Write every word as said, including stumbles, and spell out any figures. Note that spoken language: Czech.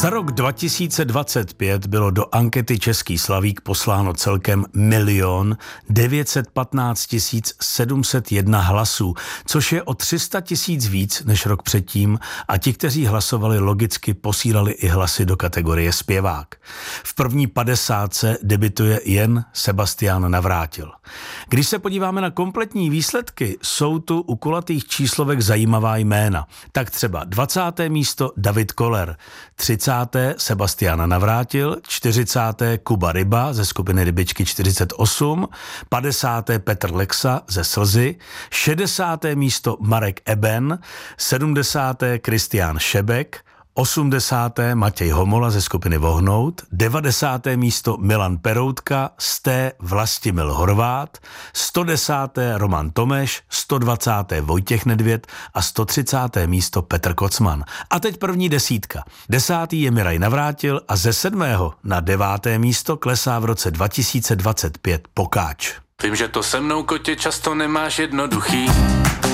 Za rok dva tisíce dvacet pět bylo do ankety Český Slavík posláno celkem milion devět set patnáct tisíc sedm set jedna hlasů, což je o tři sta tisíc víc než rok předtím a ti, kteří hlasovali, logicky posílali i hlasy do kategorie zpěvák. V první padesátce debituje jen Sebastián Navrátil. Když se podíváme na kompletní výsledky, jsou tu u kulatých číslovek zajímavá jména. Tak třeba dvacáté místo David Koller, třicáté Sebastián Navrátil, čtyřicáté Kuba Ryba ze skupiny Rybičky čtyřicet osm, padesáté Petr Lexa ze Slzy, šedesáté místo Marek Eben, sedmdesáté Kristián Šebek, osmdesáté Matěj Homola ze skupiny Vohnout, devadesáté místo Milan Peroutka, sté Vlastimil Horvát, sto desáté Roman Tomeš, sto dvacáté Vojtěch Nedvěd a sto třicáté místo Petr Kocman. A teď první desítka. Desátý je Miraj Navrátil a ze sedmého na deváté místo klesá v roce dva tisíce dvacet pět Pokáč. Vím, že to se mnou, kotě, často nemáš jednoduchý.